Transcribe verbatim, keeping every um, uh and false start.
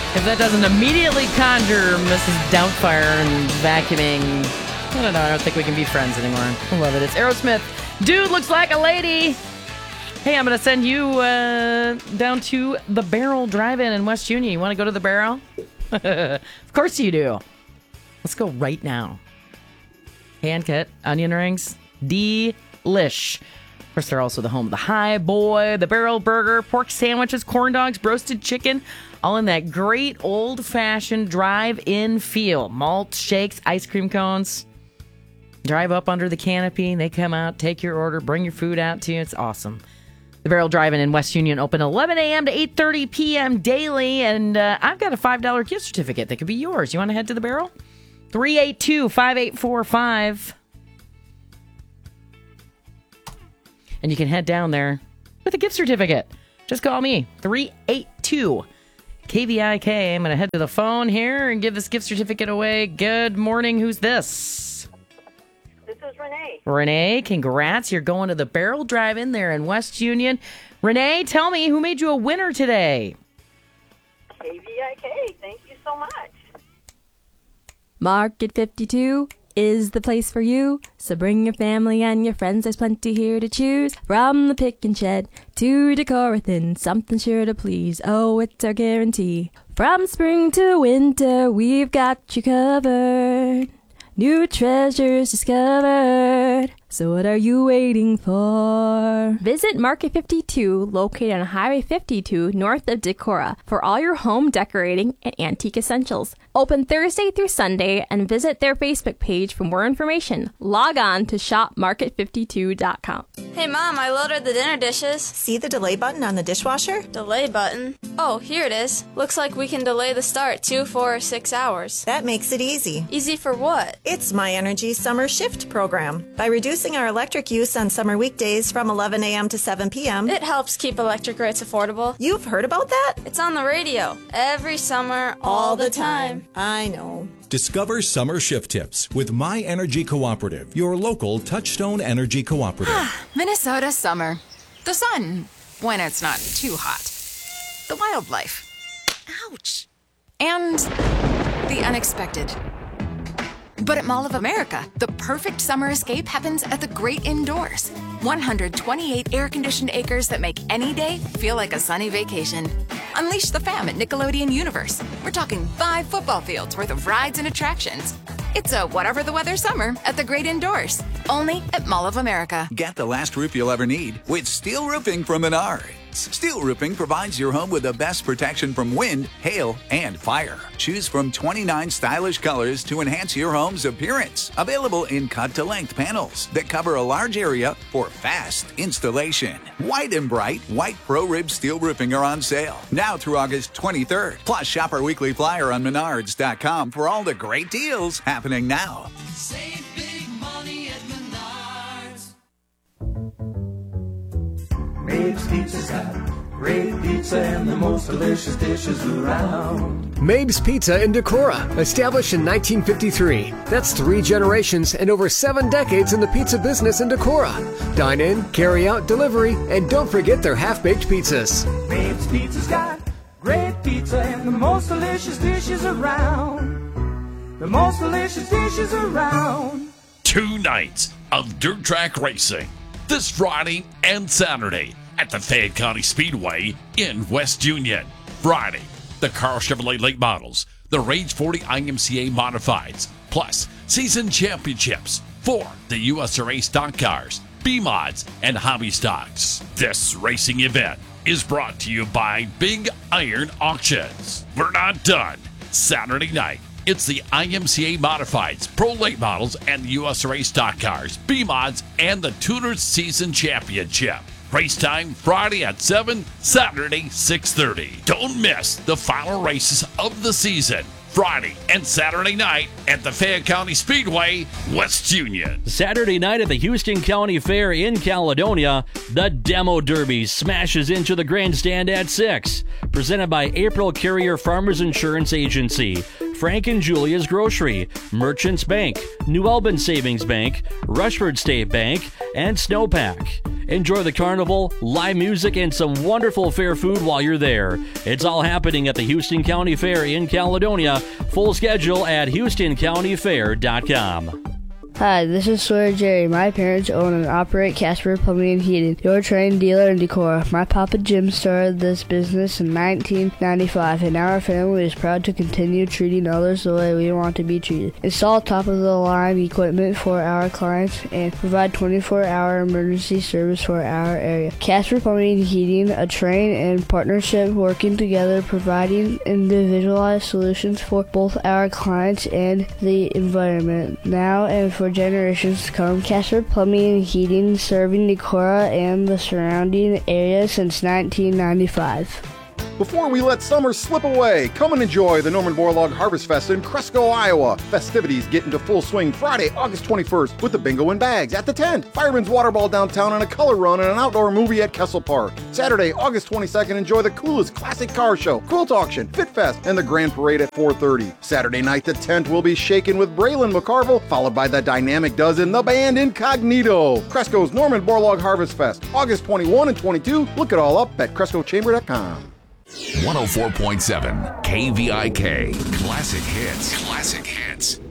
If that doesn't immediately conjure Missus Doubtfire and vacuuming, I don't know. I don't think we can be friends anymore. I love it. It's Aerosmith. Dude looks like a lady. Hey, I'm going to send you uh, down to the Barrel Drive-In in West Union. You want to go to the Barrel? Of course you do. Let's go right now. Hand-cut onion rings. Delish. Of course, they're also the home of the High Boy, the Barrel Burger, pork sandwiches, corn dogs, roasted chicken, all in that great old-fashioned drive-in feel. Malt shakes, ice cream cones. Drive up under the canopy. They come out, take your order, bring your food out to you. It's awesome. The Barrel Drive-In in West Union open eleven a.m. to eight thirty p.m. daily, and uh, I've got a five dollar gift certificate that could be yours. You want to head to the Barrel? three eight two, five eight four five. And you can head down there with a gift certificate. Just call me, three eight two, K V I K. I'm going to head to the phone here and give this gift certificate away. Good morning. Who's this? This is Renee. Renee, congrats. You're going to the Barrel Drive-In there in West Union. Renee, tell me, who made you a winner today? K V I K. Thank you so much. Market fifty-two is the place for you. So bring your family and your friends. There's plenty here to choose. From the pick and shed to Decorathin, something sure to please. Oh, it's our guarantee. From spring to winter, we've got you covered. New treasures discovered. So what are you waiting for? Visit Market fifty-two, located on Highway fifty-two, north of Decorah, for all your home decorating and antique essentials. Open Thursday through Sunday, and visit their Facebook page for more information. Log on to shop market fifty-two dot com. Hey Mom, I loaded the dinner dishes. See the delay button on the dishwasher? Delay button? Oh, here it is. Looks like we can delay the start two, four, or six hours. That makes it easy. Easy for what? It's My Energy Summer Shift program. By reducing our electric use on summer weekdays from eleven a.m. to seven p.m. It helps keep electric rates affordable. You've heard about that? It's on the radio. Every summer, all, all the time. time. I know. Discover summer shift tips with My Energy Cooperative, your local Touchstone Energy Cooperative. Minnesota summer. The sun, when it's not too hot. The wildlife. Ouch. And the unexpected. But at Mall of America, the perfect summer escape happens at the great indoors. one hundred twenty-eight air-conditioned acres that make any day feel like a sunny vacation. Unleash the fam at Nickelodeon Universe. We're talking five football fields worth of rides and attractions. It's a whatever the weather summer at the great indoors. Only at Mall of America. Get the last roof you'll ever need with Steel Roofing from Menards. Steel Roofing provides your home with the best protection from wind, hail, and fire. Choose from twenty-nine stylish colors to enhance your home's appearance. Available in cut-to-length panels that cover a large area for fast installation. White and bright, white Pro-Rib steel roofing are on sale now through August twenty-third. Plus, shop our weekly flyer on menards dot com for all the great deals happening now. Save big money at Menards. Maeve's Pizza's got great pizza and the most delicious dishes around. Maeve's Pizza in Decorah, established in nineteen fifty-three. That's three generations and over seven decades in the pizza business in Decorah. Dine in, carry out, delivery, and don't forget their half-baked pizzas. Maeve's Pizza's got great pizza and the most delicious dishes around. The most delicious dishes around. Two nights of dirt track racing this Friday and Saturday at the Fayette County Speedway in West Union. Friday, the Carl Chevrolet Late Models, the Rage forty I M C A Modifieds, plus season championships for the U S R A stock cars, B-Mods, and hobby stocks. This racing event is brought to you by Big Iron Auctions. We're not done. Saturday night, it's the I M C A Modifieds, Pro Late Models, and the U S R A stock cars, B-Mods, and the Tuners Season Championship. Race time Friday at seven, Saturday six thirty. Don't miss the final races of the season. Friday and Saturday night at the Fayette County Speedway, West Union. Saturday night at the Houston County Fair in Caledonia, the Demo Derby smashes into the grandstand at six. Presented by April Carrier Farmers Insurance Agency. Frank and Julia's Grocery, Merchants Bank, New Albin Savings Bank, Rushford State Bank, and Snowpack. Enjoy the carnival, live music, and some wonderful fair food while you're there. It's all happening at the Houston County Fair in Caledonia. Full schedule at houston county fair dot com. Hi, this is Sawyer Jerry. My parents own and operate Casper Plumbing and Heating, your trained dealer in Decorah. My Papa Jim started this business in nineteen ninety-five, and our family is proud to continue treating others the way we want to be treated. Install top-of-the-line equipment for our clients and provide twenty-four hour emergency service for our area. Casper Plumbing and Heating, a train and partnership working together, providing individualized solutions for both our clients and the environment. Now and for generations to come, Casper Plumbing and Heating, serving Decorah and the surrounding area since nineteen ninety-five. Before we let summer slip away, come and enjoy the Norman Borlaug Harvest Fest in Cresco, Iowa. Festivities get into full swing Friday, August twenty-first with the bingo and bags at the tent, Fireman's Water Ball downtown, and a color run and an outdoor movie at Kessel Park. Saturday, August twenty-second, enjoy the coolest classic car show, quilt auction, Fit Fest, and the Grand Parade at four thirty. Saturday night, the tent will be shaken with Braylon McCarville, followed by the Dynamic Dozen, the band Incognito. Cresco's Norman Borlaug Harvest Fest, August twenty-first and twenty-second. Look it all up at cresco chamber dot com. one oh four point seven K V I K. Classic hits. Classic hits.